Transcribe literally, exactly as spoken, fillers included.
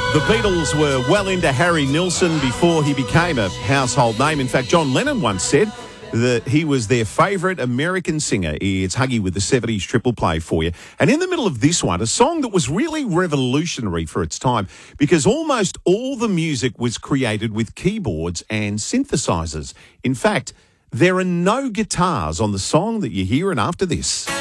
The Beatles were well into Harry Nilsson before he became a household name. In fact, John Lennon once said that he was their favourite American singer. It's Huggy with the seventies triple play for you. And in the middle of this one, a song that was really revolutionary for its time because almost all the music was created with keyboards and synthesizers. In fact, there are no guitars on the song that you're hearing after this.